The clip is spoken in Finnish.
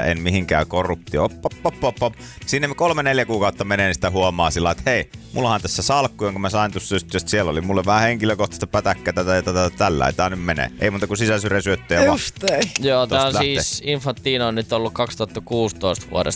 en mihinkään korruptio. Sinne 3-4 kuukautta menee, niin sitä huomaa sillä, että hei, mullahan tässä salkku, jonka mä sain tuossa just siellä oli mulle vähän henkilökohtaista pätäkkää tällä, ei tää nyt menee. Ei muuta kuin sisäsyrjäsyöttöjä vaan. Joo, tää on siis Infantino on nyt ollut 2016 vuodesta